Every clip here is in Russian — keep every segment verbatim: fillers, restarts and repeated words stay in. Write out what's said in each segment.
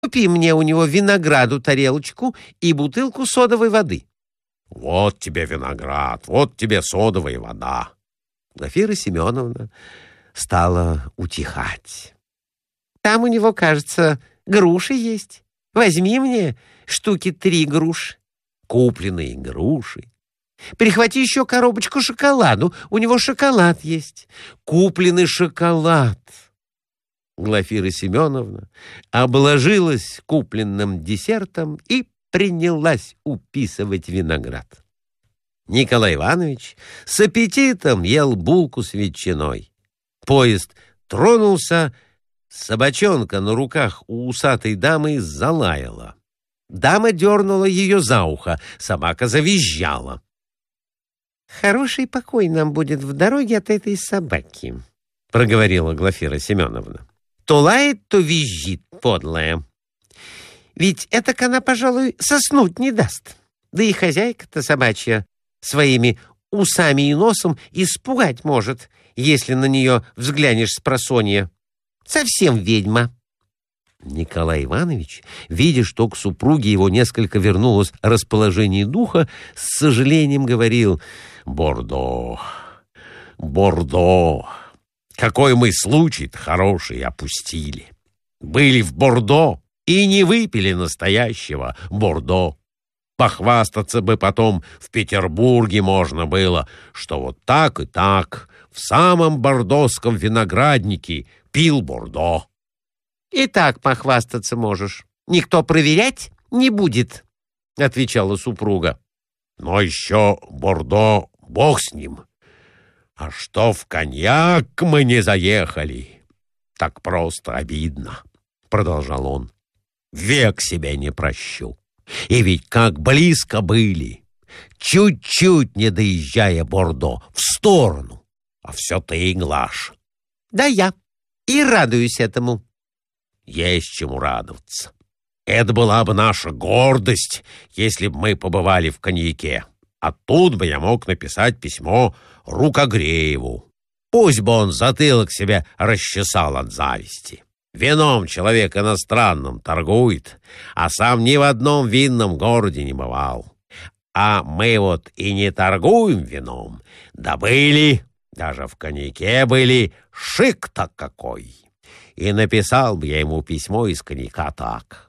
Купи мне у него винограду тарелочку и бутылку содовой воды». «Вот тебе виноград, вот тебе содовая вода». Глафира Семеновна стала утихать. «Там у него, кажется, груши есть. Возьми мне штуки три груш». Купленные груши. «Прихвати еще коробочку шоколаду. У него шоколад есть». Купленный шоколад. Глафира Семеновна обложилась купленным десертом и принялась уписывать виноград. Николай Иванович с аппетитом ел булку с ветчиной. Поезд тронулся, собачонка на руках у усатой дамы залаяла. Дама дернула ее за ухо, собака завизжала. «Хороший покой нам будет в дороге от этой собаки», — проговорила Глафира Семеновна. «То лает, то визжит, подлая. Ведь этак она, пожалуй, соснуть не даст. Да и хозяйка-то собачья своими усами и носом испугать может, если на нее взглянешь спросонья. Совсем ведьма». Николай Иванович, видя, что к супруге его несколько вернулось расположение духа, с сожалением говорил: «Бордо, Бордо, какой мы случай-то хороший опустили. Были в Бордо и не выпили настоящего Бордо. Похвастаться бы потом в Петербурге можно было, что вот так и так в самом бордоском винограднике пил Бордо». «И так похвастаться можешь. Никто проверять не будет», — отвечала супруга. «Но еще Бордо, бог с ним. А что в коньяк мы не заехали, так просто обидно», — продолжал он. «Век себя не прощу. И ведь как близко были, чуть-чуть не доезжая Бордо в сторону, а все ты, Глаша». «Да я и радуюсь этому». «Есть чему радоваться. Это была бы наша гордость, если бы мы побывали в коньяке. А тут бы я мог написать письмо Рукогрееву. Пусть бы он затылок себе расчесал от зависти. Вином человек иностранным торгует, а сам ни в одном винном городе не бывал. А мы вот и не торгуем вином, да были, даже в коньяке были, шик-то какой». И написал бы я ему письмо из коньяка так: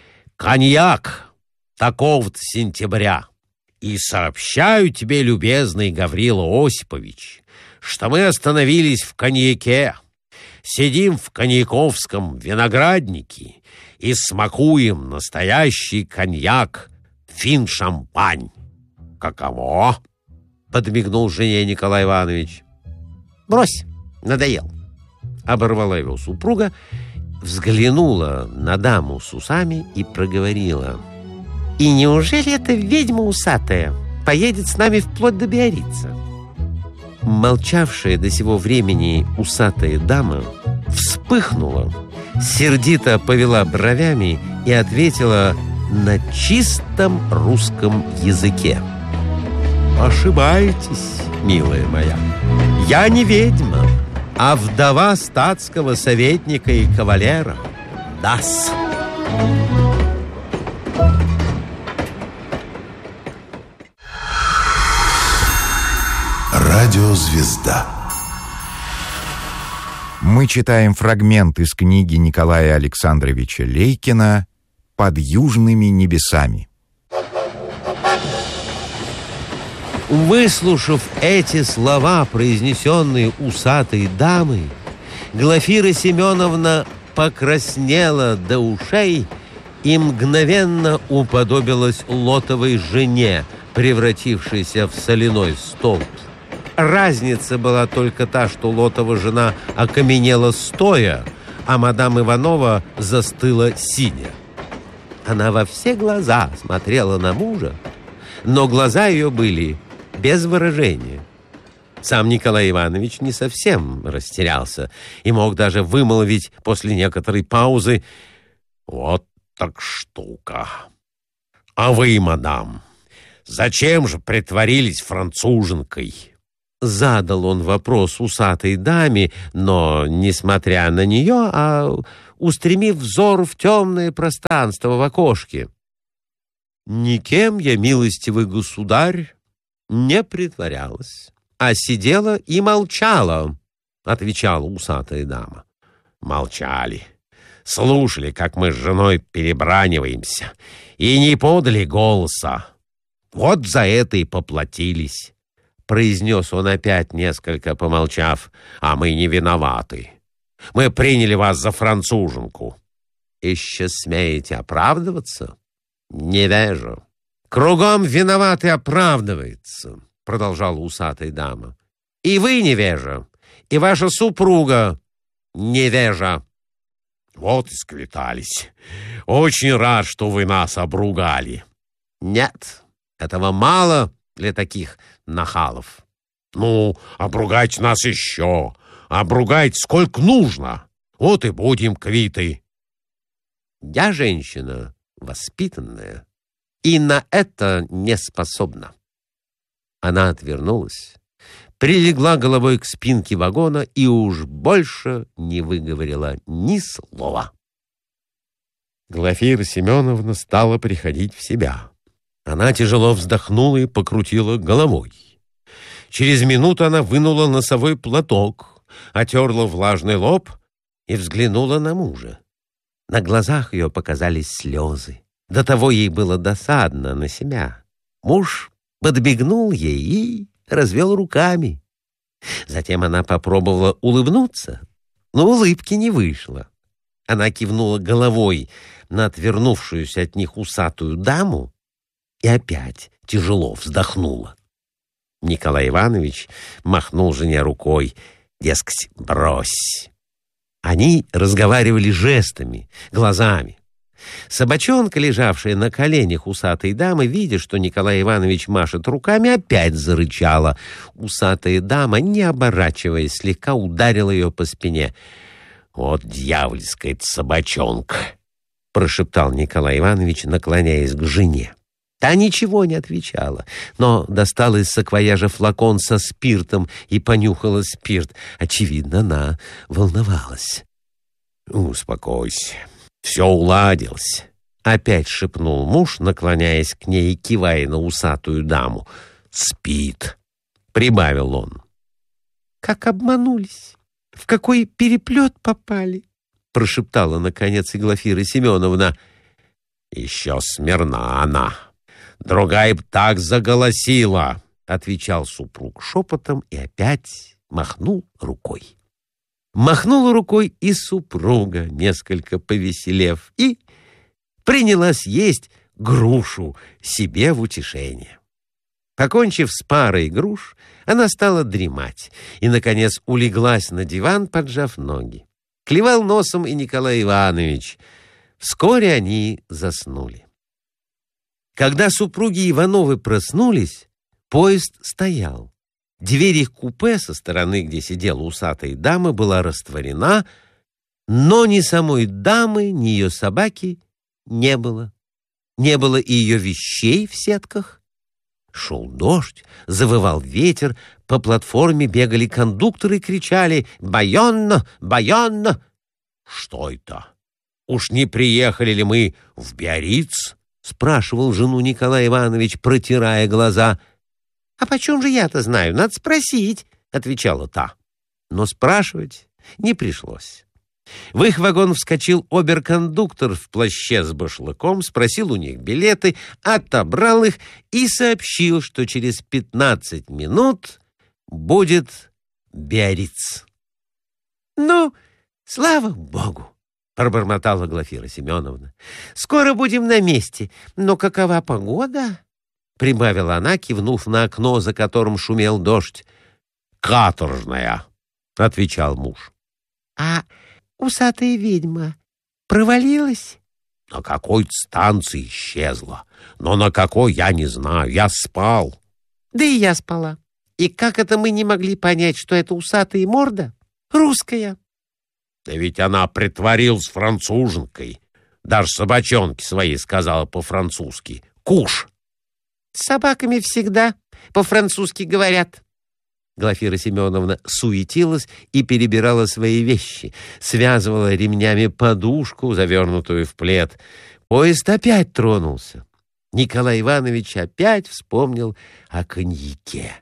«Коньяк такого-то сентября. И сообщаю тебе, любезный Гаврила Осипович, что мы остановились в коньяке, сидим в коньяковском винограднике и смакуем настоящий коньяк фин-шампань. Каково?» — подмигнул жене Николай Иванович. «Брось, надоел», — оборвала его супруга, взглянула на даму с усами и проговорила: «И неужели эта ведьма усатая поедет с нами вплоть до Биаррица?» Молчавшая до сего времени усатая дама вспыхнула, сердито повела бровями и ответила на чистом русском языке: «Ошибаетесь, милая моя, я не ведьма, а вдова статского советника и кавалера. Да-с». Радиозвезда. Мы читаем фрагмент из книги Николая Александровича Лейкина «Под южными небесами». Выслушав эти слова, произнесенные усатой дамой, Глафира Семеновна покраснела до ушей и мгновенно уподобилась лотовой жене, превратившейся в соляной столб. Разница была только та, что лотова жена окаменела стоя, а мадам Иванова застыла сидя. Она во все глаза смотрела на мужа, но глаза ее были без выражения. Сам Николай Иванович не совсем растерялся и мог даже вымолвить после некоторой паузы: «Вот так штука! А вы, мадам, зачем же притворились француженкой?» Задал он вопрос усатой даме, но, несмотря на нее, а устремив взор в темное пространство в окошке. «Никем я, милостивый государь, не притворялась, а сидела и молчала», — отвечала усатая дама. «Молчали, слушали, как мы с женой перебраниваемся, и не подали голоса. Вот за это и поплатились», — произнес он опять, несколько помолчав. «А мы не виноваты. Мы приняли вас за француженку». «Еще смеете оправдываться? Невежа». «Кругом виноват и оправдывается», — продолжала усатая дама. «И вы невежа, и ваша супруга невежа». «Вот и сквитались. Очень рад, что вы нас обругали». «Нет, этого мало для таких нахалов». «Ну, обругайте нас еще. Обругайте сколько нужно. Вот и будем квиты». «Я женщина воспитанная и на это не способна». Она отвернулась, прилегла головой к спинке вагона и уж больше не выговорила ни слова. Глафира Семеновна стала приходить в себя. Она тяжело вздохнула и покрутила головой. Через минуту она вынула носовой платок, отерла влажный лоб и взглянула на мужа. На глазах ее показались слезы. До того ей было досадно на себя. Муж подбегнул ей и развел руками. Затем она попробовала улыбнуться, но улыбки не вышло. Она кивнула головой на отвернувшуюся от них усатую даму и опять тяжело вздохнула. Николай Иванович махнул жене рукой, дескать, брось. Они разговаривали жестами, глазами. Собачонка, лежавшая на коленях усатой дамы, видя, что Николай Иванович машет руками, опять зарычала. Усатая дама, не оборачиваясь, слегка ударила ее по спине. «Вот дьявольская собачонка!» — прошептал Николай Иванович, наклоняясь к жене. Та ничего не отвечала, но достала из саквояжа флакон со спиртом и понюхала спирт. Очевидно, она волновалась. «Успокойся, все уладилось», — опять шепнул муж, наклоняясь к ней и кивая на усатую даму. «Спит», — прибавил он. «Как обманулись! В какой переплет попали!» — прошептала, наконец, и Глафира Семеновна. «Еще смирна она. Другая б так заголосила», — отвечал супруг шепотом и опять махнул рукой. Махнула рукой и супруга, несколько повеселев, и принялась есть грушу себе в утешение. Покончив с парой груш, она стала дремать и, наконец, улеглась на диван, поджав ноги. Клевал носом и Николай Иванович. Вскоре они заснули. Когда супруги Ивановы проснулись, поезд стоял. Дверь их купе со стороны, где сидела усатая дама, была растворена, но ни самой дамы, ни ее собаки не было. Не было и ее вещей в сетках. Шел дождь, завывал ветер, по платформе бегали кондукторы и кричали «Байонно! Байонно!» «Что это? Уж не приехали ли мы в Биарриц?» — спрашивал жену Николай Иванович, протирая глаза. «А почем же я-то знаю? Надо спросить», — отвечала та. Но спрашивать не пришлось. В их вагон вскочил оберкондуктор в плаще с башлыком, спросил у них билеты, отобрал их и сообщил, что через пятнадцать минут будет Биарриц. «Ну, слава богу!» — пробормотала Глафира Семеновна. «Скоро будем на месте. Но какова погода?» — прибавила она, кивнув на окно, за которым шумел дождь. «Каторжная», — отвечал муж. «А усатая ведьма провалилась?» «На какой станции исчезла, но на какой я не знаю. Я спал». «Да и я спала. И как это мы не могли понять, что это усатая морда русская?» «Да ведь она притворилась француженкой. Даже собачонке своей сказала по-французски. Куш!» «С собаками всегда по-французски говорят». Глафира Семеновна суетилась и перебирала свои вещи, связывала ремнями подушку, завернутую в плед. Поезд опять тронулся. Николай Иванович опять вспомнил о коньяке.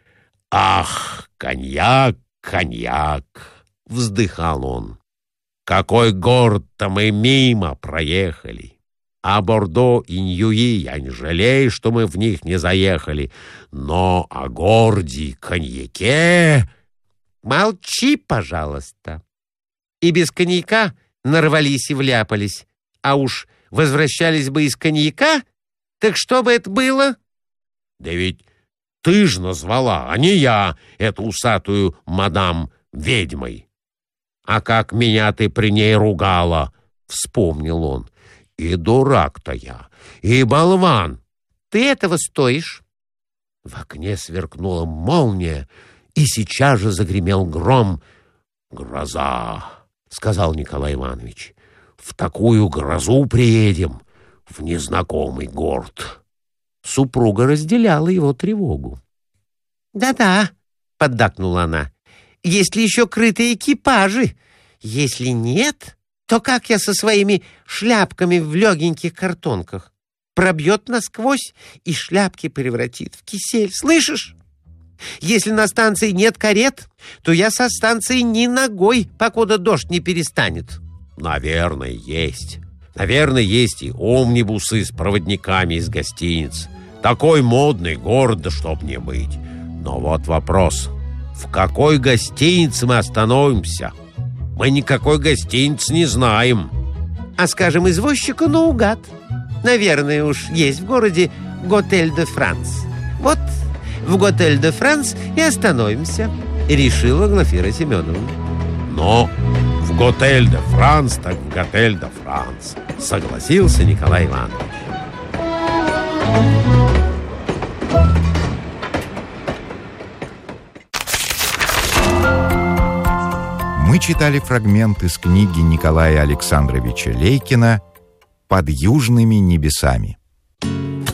«Ах, коньяк, коньяк!» — вздыхал он. «Какой город-то мы мимо проехали! А Бордо и Ньюи я не жалею, что мы в них не заехали, но о городе коньяке...» «Молчи, пожалуйста!» И без коньяка нарвались и вляпались, а уж возвращались бы из коньяка, так что бы это было? «Да ведь ты ж назвала, а не я, эту усатую мадам ведьмой. А как меня ты при ней ругала!» — вспомнил он. «И дурак-то я, и болван! Ты этого стоишь!» В окне сверкнула молния, и сейчас же загремел гром. «Гроза!» — сказал Николай Иванович. «В такую грозу приедем, в незнакомый город». Супруга разделяла его тревогу. «Да-да», — поддакнула она, — «есть ли еще крытые экипажи? Если нет, то как я со своими шляпками в легеньких картонках? Пробьет насквозь и шляпки превратит в кисель, слышишь? Если на станции нет карет, то я со станции ни ногой, покуда дождь не перестанет». «Наверное, есть. Наверное, есть и омнибусы с проводниками из гостиниц. Такой модный город, да чтоб не быть. Но вот вопрос. В какой гостинице мы остановимся? Мы никакой гостиницы не знаем». «А скажем, извозчику наугад. Наверное, уж есть в городе Готель де Франс. Вот в Готель де Франс и остановимся», — решила Глафира Семеновна. «Но в Готель де Франс, так в Готель де Франс», — согласился Николай Иванович. Мы читали фрагмент из книги Николая Александровича Лейкина «Под южными небесами».